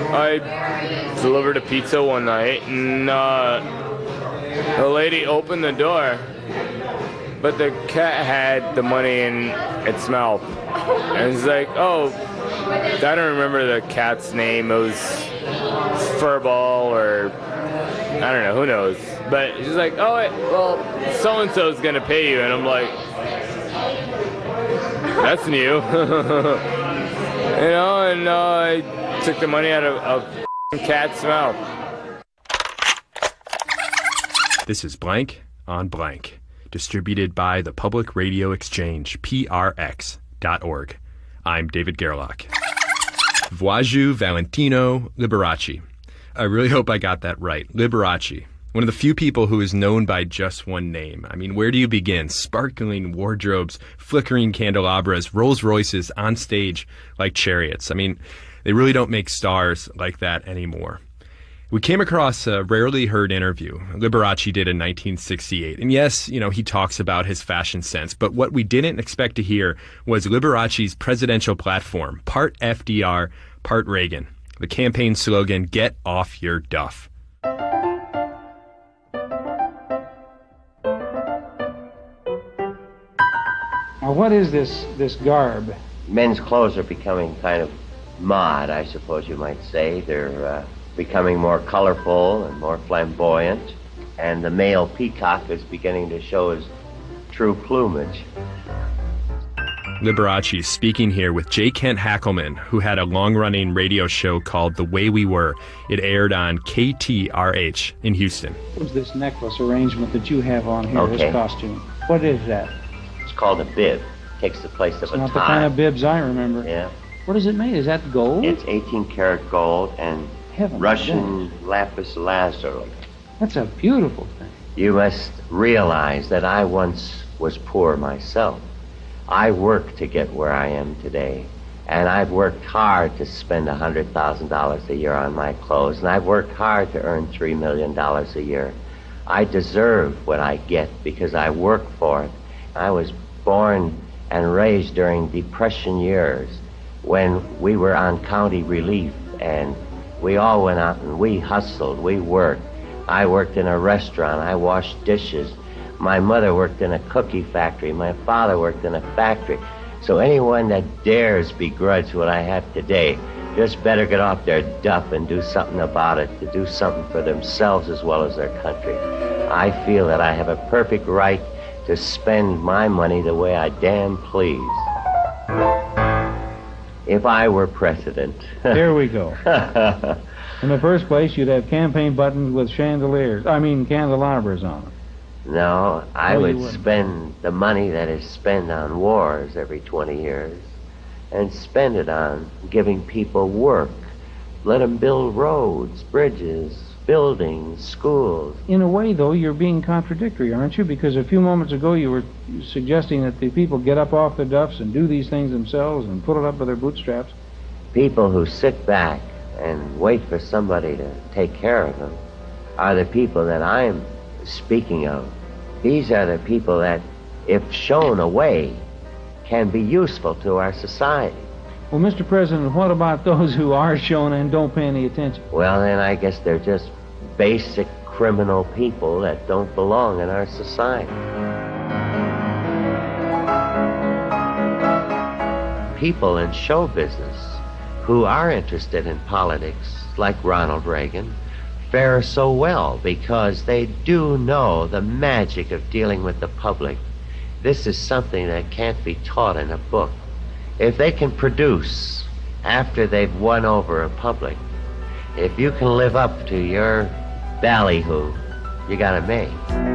I delivered a pizza one night, and the lady opened the door, but the cat had the money in its mouth. And it's like, oh, I don't remember the cat's name. It was Furball or I don't know, who knows. But she's like, oh, well, so-and-so's going to pay you. And I'm like, that's new. And I took the money out of a cat's mouth. This is Blank on Blank, distributed by the Public Radio Exchange, PRX.org. I'm David Gerlach. Voyageur Valentino Liberace. I really hope I got that right. Liberace. One of the few people who is known by just one name. I mean, where do you begin? Sparkling wardrobes, flickering candelabras, Rolls Royces on stage like chariots. I mean, they really don't make stars like that anymore. We came across a rarely heard interview Liberace did in 1968. And yes, he talks about his fashion sense, but what we didn't expect to hear was Liberace's presidential platform, part FDR, part Reagan. The campaign slogan, "Get off your duff." Now, what is this garb? Men's clothes are becoming kind of mod, I suppose you might say. They're becoming more colorful and more flamboyant, and the male peacock is beginning to show his true plumage. Liberace speaking here with J. Kent Hackelman, who had a long-running radio show called The Way We Were. It aired on KTRH in Houston. What's this necklace arrangement that you have on here, this costume? What is that? It's called a bib. Takes the place of a tie. It's not the kind of bibs I remember. Yeah. What is it made? Is that gold? It's 18-karat gold and Russian lapis lazuli. That's a beautiful thing. You must realize that I once was poor myself. I worked to get where I am today, and I've worked hard to spend $100,000 a year on my clothes, and I've worked hard to earn $3 million a year. I deserve what I get because I work for it. I was born and raised during Depression years when we were on county relief, and we all went out and we hustled, we worked. I worked in a restaurant, I washed dishes. My mother worked in a cookie factory, my father worked in a factory. So anyone that dares begrudge what I have today just better get off their duff and do something about it, to do something for themselves as well as their country. I feel that I have a perfect right to spend my money the way I damn please. If I were president. There we go. In the first place, you'd have campaign buttons with candelabras on them. No, I would spend the money that is spent on wars every 20 years and spend it on giving people work. Let them build roads, bridges, buildings, schools. In a way, though, you're being contradictory, aren't you? Because a few moments ago you were suggesting that the people get up off their duffs and do these things themselves and put it up by their bootstraps. People who sit back and wait for somebody to take care of them are the people that I'm speaking of. These are the people that, if shown a way, can be useful to our society. Well, Mr. President, what about those who are shown and don't pay any attention? Well, then I guess they're just basic criminal people that don't belong in our society. People in show business who are interested in politics, like Ronald Reagan, fare so well because they do know the magic of dealing with the public. This is something that can't be taught in a book. If they can produce after they've won over a public, if you can live up to your ballyhoo, you got it made.